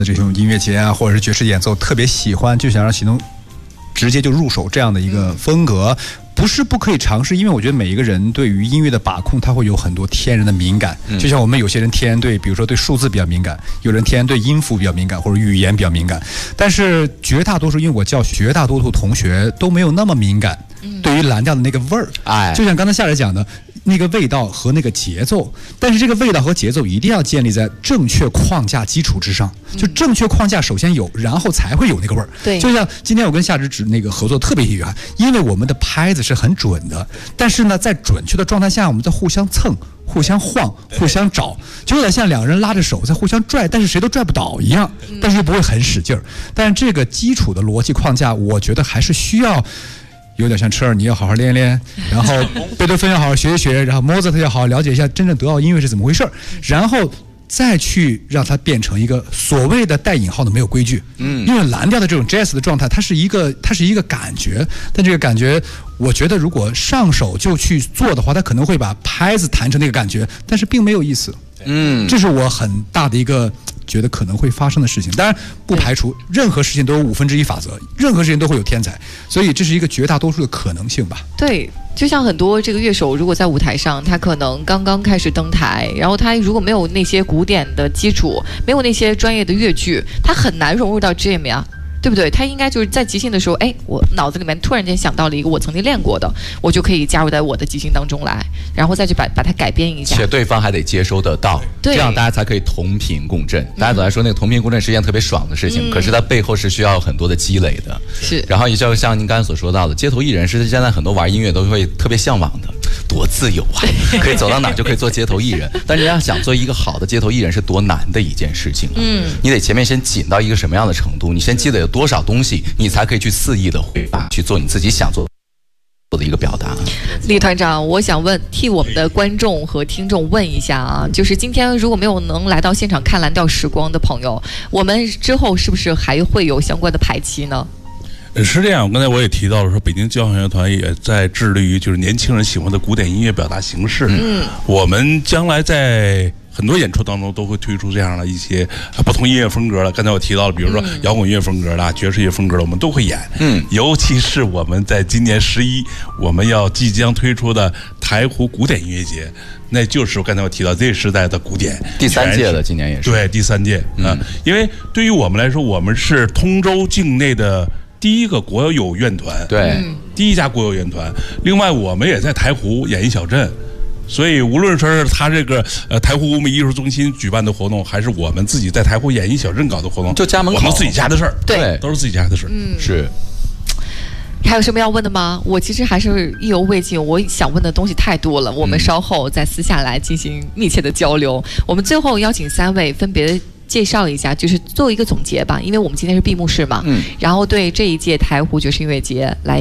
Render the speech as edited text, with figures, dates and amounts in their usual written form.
这种音乐节啊，或者是爵士演奏特别喜欢，就想让启东直接就入手这样的一个风格。不是不可以尝试，因为我觉得每一个人对于音乐的把控，他会有很多天然的敏感。就像我们有些人天然对，比如说对数字比较敏感，有人天然对音符比较敏感，或者语言比较敏感。但是绝大多数，因为我教绝大多数同学都没有那么敏感，对于蓝调的那个味儿，就像刚才夏来讲的。那个味道和那个节奏，但是这个味道和节奏一定要建立在正确框架基础之上。就正确框架首先有，然后才会有那个味儿。 对， 就像今天我跟夏之那个合作特别厉害，因为我们的拍子是很准的，但是呢，在准确的状态下，我们在互相蹭、互相晃、互相找，就有点像两个人拉着手在互相拽，但是谁都拽不倒一样，但是又不会很使劲儿。但是这个基础的逻辑框架，我觉得还是需要。有点像车尔尼要好好练练，然后贝多芬要好好学一学，然后莫扎特要好好了解一下真正德奥音乐是怎么回事，然后再去让它变成一个所谓的带引号的没有规矩。因为蓝调的这种 jazz 的状态，它是一个感觉，但这个感觉，我觉得如果上手就去做的话，它可能会把拍子弹成那个感觉，但是并没有意思。这是我很大的一个。觉得可能会发生的事情，当然不排除任何事情都有1/5法则，任何事情都会有天才，所以这是一个绝大多数的可能性吧。 对，就像很多这个乐手，如果在舞台上，他可能刚刚开始登台，然后他如果没有那些古典的基础，没有那些专业的乐句，他很难融入到 jam 呀。对不对？他应该就是在即兴的时候，哎，我脑子里面突然间想到了一个我曾经练过的，我就可以加入在我的即兴当中来，然后再去把它改编一下。 且对方还得接收得到，这样大家才可以同频共振。大家总来说那个同频共振是一件特别爽的事情，可是它背后是需要很多的积累的。 是。 然后也就像您刚才所说到的，街头艺人是现在很多玩音乐都会特别向往的，多自由啊，可以走到哪就可以做街头艺人。但是要想做一个好的街头艺人是多难的一件事情啊！你得前面先紧到一个什么样的程度，你先积累了多少东西，你才可以去肆意的去做你自己想做的一个表达。 李团长，我想替我们的观众和听众问一下啊，就是今天如果没有能来到现场看蓝调时光的朋友，我们之后是不是还会有相关的排期呢？ 是这样，刚才我也提到了，说北京交响乐团也在致力于就是年轻人喜欢的古典音乐表达形式。我们将来在很多演出当中都会推出这样的一些不同音乐风格的。刚才我提到了，比如说摇滚乐风格的、爵士乐风格的，我们都会演。尤其是我们在今年11，我们要即将推出的台湖古典音乐节，那就是刚才我提到 Z 时代的古典第3届了，今年也是。 对，第3届。因为对于我们来说，我们是通州境内的第一个国有乐团， 对， 第一家国有乐团。另外，我们也在台湖演艺小镇，所以无论说是他这个台湖舞美艺术中心举办的活动，还是我们自己在台湖演艺小镇搞的活动， 就家门口， 我们自己家的事儿， 对， 都是自己家的事儿。 是。 还有什么要问的吗？我其实还是意犹未尽，我想问的东西太多了，我们稍后再私下来进行密切的交流。我们最后邀请3位分别介绍一下，就是做一个总结吧，因为我们今天是闭幕式嘛，然后对这一届台湖爵士音乐节来